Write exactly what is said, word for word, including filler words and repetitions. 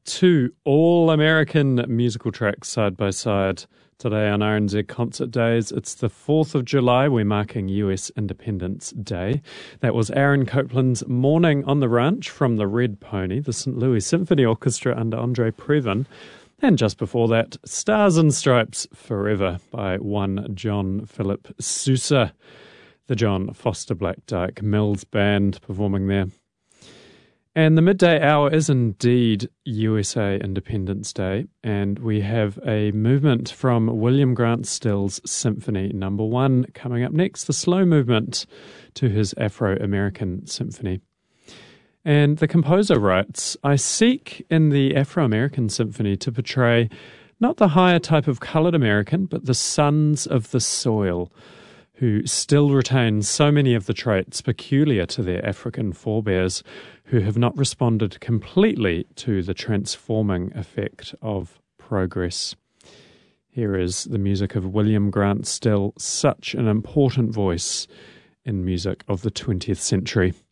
two all-American musical tracks side by side today on R N Z Concert Days. It's the fourth of July. We're marking U S Independence Day. That was Aaron Copland's Morning on the Ranch from the Red Pony, the Saint Louis Symphony Orchestra under Andre Previn. And just before that, Stars and Stripes Forever by one John Philip Sousa, the John Foster Black Dyke Mills Band performing there. And the midday hour is indeed U S A Independence Day, and we have a movement from William Grant Still's Symphony Number One coming up next, the slow movement to his Afro-American Symphony. And the composer writes, I seek in the Afro-American Symphony to portray not the higher type of coloured American, but the sons of the soil, who still retain so many of the traits peculiar to their African forebears, who have not responded completely to the transforming effect of progress. Here is the music of William Grant Still, such an important voice in music of the twentieth century.